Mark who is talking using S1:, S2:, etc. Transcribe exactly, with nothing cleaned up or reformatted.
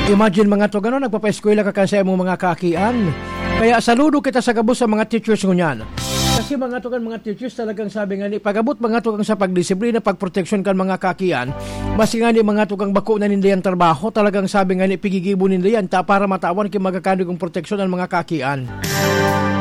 S1: Imagine mga to gano'n, nagpapaeskwela ka kasi mong mga kakian. Kaya saludo kita sa gabos sa mga teachers ngunyan. Kasi mga to kan mga teachers talagang sabi nga ni, pagabot mga to kang sa pagdisiplina, pagproteksyon kan mga kakian, basi nga ni mga to kang bako na nila yan trabaho, talagang sabi nga ni, pigigibo nila yan, ta para matawan kay magkakano kong proteksyon ang mga kakian.